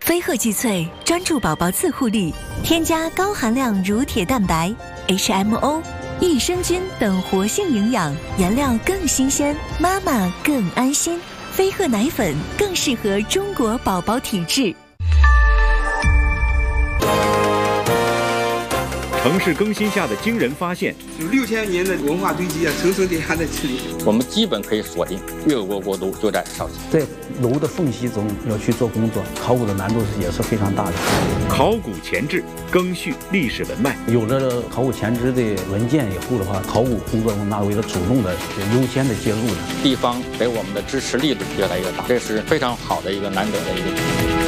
飞鹤济萃专注宝宝自护力，添加高含量乳铁蛋白、HMO、益生菌等活性营养，原料更新鲜，妈妈更安心。飞鹤奶粉更适合中国宝宝体质。 城市更新下的惊人发现， 有6000年的文化堆积啊，层层叠加在这里。 我们基本可以锁定越国国都就在绍兴。 在楼的缝隙中要去做工作，考古的难度也是非常大的。 考古前置，更续历史文脉。 有了考古前置的文件以后的话，考古工作中那为了主动的、优先的介入的。 地方给我们的支持力度越来越大，这是非常好的一个难得的一个。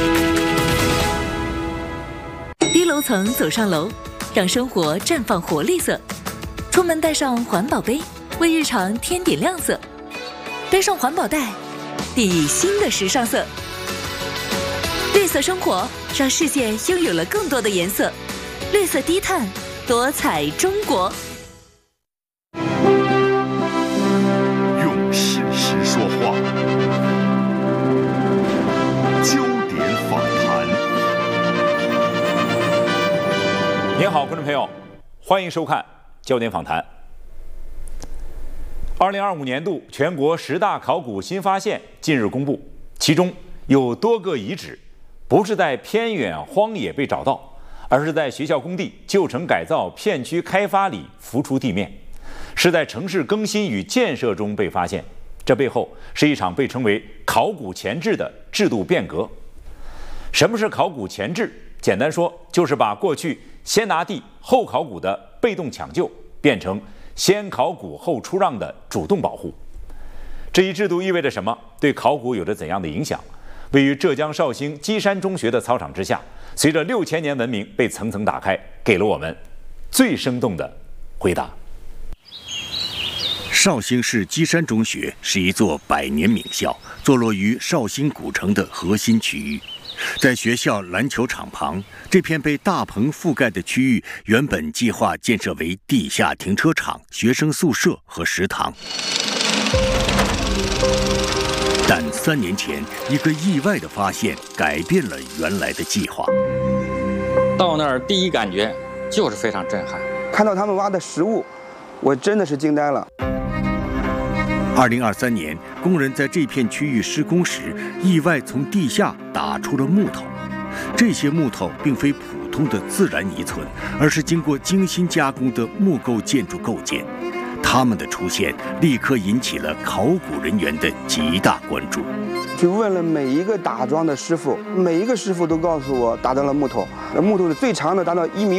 低楼层走上楼。让生活绽放活力色，出门带上环保杯，为日常添点亮色；背上环保袋，递新的时尚色。绿色生活让世界拥有了更多的颜色，绿色低碳，多彩中国。 用事实说话，焦点访谈。 您好，观众朋友，欢迎收看焦点访谈。2025年度全国10大考古新发现近日公布，其中有多个遗址不是在偏远荒野被找到，而是在学校工地、旧城改造、片区开发里浮出地面，是在城市更新与建设中被发现。这背后是一场被称为考古前置的制度变革。什么是考古前置？简单说，就是把过去先拿地后考古的被动抢救变成先考古后出让的主动保护。这一制度意味着什么？对考古有着怎样的影响？位于浙江绍兴基山中学的操场之下，随着6000年文明被层层打开，给了我们最生动的回答。 绍兴市基山中学是一座100年名校，坐落于绍兴古城的核心区域。在学校篮球场旁，这片被大棚覆盖的区域原本计划建设为地下停车场、学生宿舍和食堂。但3年前，一个意外的发现改变了原来的计划。 到那儿第一感觉就是非常震撼， 看到他们挖的实物，我真的是惊呆了。 2023年，工人在这片区域施工时，意外从地下打出了木头。这些木头并非普通的自然遗存，而是经过精心加工的木构建筑构件。它们的出现立刻引起了考古人员的极大关注。 去问了每一个打桩的师傅，每一个师傅都告诉我打到了木头，木头的最长的达到1.5米。